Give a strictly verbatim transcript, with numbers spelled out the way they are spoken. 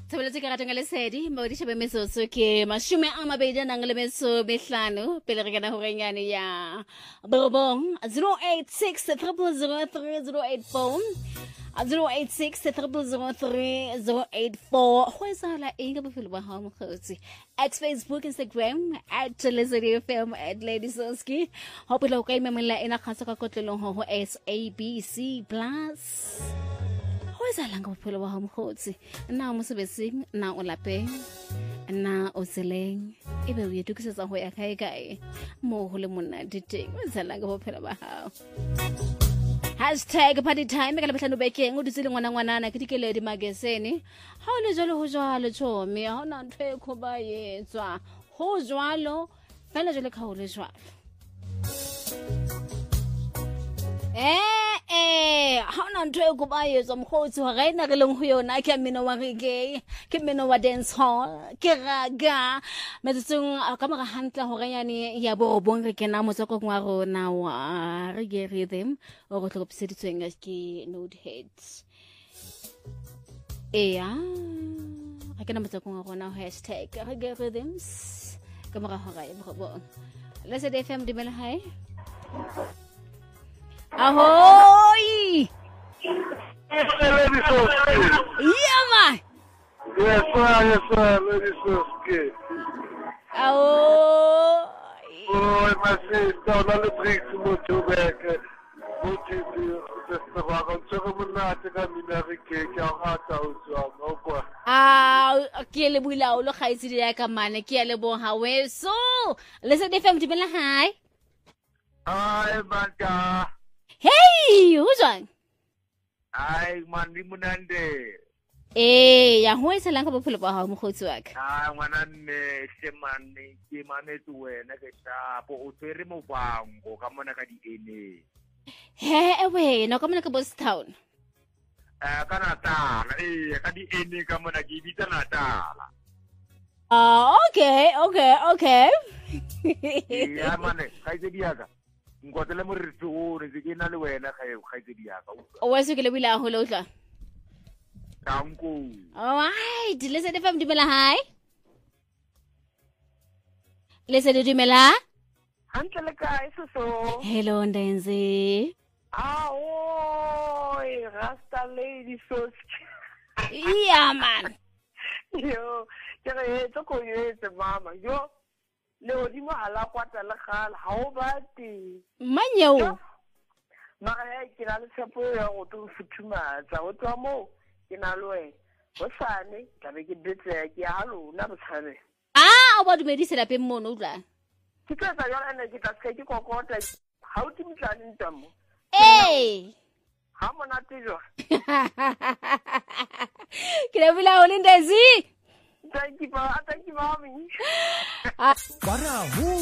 Tshebeletso ke ratang le sedi mo di shebe metsotso ke mashome a mabedi nang le metso mehlano pele re kana ho renyane ya Bourbon zero eight six zero zero three zero eight four zero eight six zero zero three zero eight four go isala eng ka bofelo ba hao mokgotsi at Facebook, Instagram at Lesedi F M at Lady Soski hopela o ka imemela ena khatsa ka kotlelong ho S A B C plus ho isala ka bofelo ba hao mokgotsi na mo sebetsing na o lapeng na o tseleng ebe o itukisetsa ho ya kae kae mo ho le monna diteng ho isala ka bofelo ba hao Hashtag party time ka labahlano bekeng o ditsile ngwana ngwana na ke dikeledi magesene ha o le jalo ho jwalo tshome ha ona ntwe go ba yetswa ho jwalo fela jalo ka ho le jwalo eh eh ha ona ntwe go ba yetswa mkhotsi wa gaina re leng ho yona ke mmino wa reggae ke mmino wa dance hall ke raga metsong ka mara hantla ho renyane ya Bourbon re kena motsoko wa rona wa reggae rhythm o go tlhophiseditsweng ke Noteheads eya ga kena motsoko wa rona hashtag reggae rhythms ka mara ho ga e Bourbon Lesedi F M dimela hai ahoy Lady Soski. yeah man Yes, sir, yes, sir, Lady Soski. oh Oh, ma sister, non le tricks molto bene. Molto di questa vaga, non c'è come nata camminare che che ha fatto uso, qua. ah ke le buila o lo khaitsi ya ka mane ke le bo ha we so Lesedi F M dimela hai Ai, banta. hey who's on Ai, mandi munande. eh ya ho isa lang ka bophelo ba ha mogotsi wa ka Ah, ngwananne shemane ke mametse wena ke shapo o tsere mo bango ka mona ka di ene. he ewe no ka mona ka Boss Town Eh ka Natala, eh ka di ene ka mona ke bitsa Natala. ah okay okay okay Ya mane, ga itse diaka. Nkotele mo re tsore se ke na le wena ga ga itse diaka. o wa se ke le buila ho lo tla Tanko. alright Lesedi F M dimela hai Lesedi dimela Hantle le kae so? hello ndenzi Ah, oi, Rasta Lady Soski. yeah man Yo, ke re etso ko yetse mama. Yo, le odimo ala kwata le gala, ha o bate. manyeo Mara ya ke na le tshepo ya go to futhumatsa, o tswa mo ke na le wena. Go sane, ka be ke betse ke ya lona botshabe. ah o ba dumedise lapeng mono utla Ke tsa yona ne ke tla se ke kokota. Ha o timitlane ntamo. eh Ha monate jo. ke le buila ho le ndenzi Thank you, thank you, mommy. Para